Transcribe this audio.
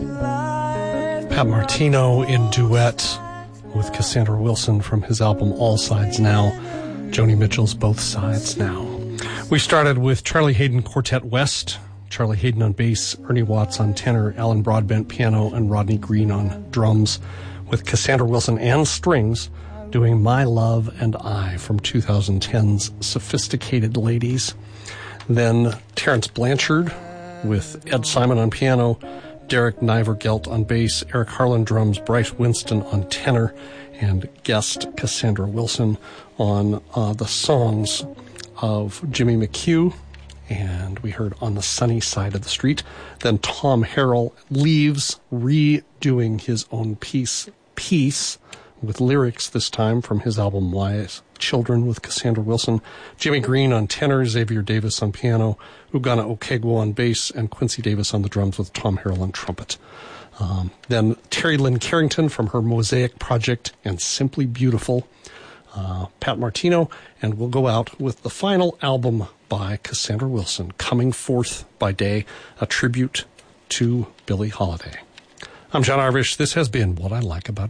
Pat Martino in duet with Cassandra Wilson from his album All Sides Now, Joni Mitchell's Both Sides Now. We started with Charlie Hayden Quartet West, Charlie Hayden on bass, Ernie Watts on tenor, Alan Broadbent piano, and Rodney Green on drums, with Cassandra Wilson and strings doing My Love and I from 2010's Sophisticated Ladies. Then Terence Blanchard with Ed Simon on piano, Derek Nivergelt on bass, Eric Harlan drums, Bryce Winston on tenor, and guest Cassandra Wilson on the songs of Jimmy McHugh, and we heard On the Sunny Side of the Street. Then Tom Harrell leaves, redoing his own piece with lyrics this time from his album Wise Children with Cassandra Wilson. Jimmy Green on tenor, Xavier Davis on piano, Ugana Okegwo on bass, and Quincy Davis on the drums with Tom Harrell on trumpet. Then Terry Lynn Carrington from her Mosaic Project and Simply Beautiful, Pat Martino, and we'll go out with the final album by Cassandra Wilson, Coming Forth by Day, a tribute to Billie Holiday. I'm John Arvish. This has been What I Like About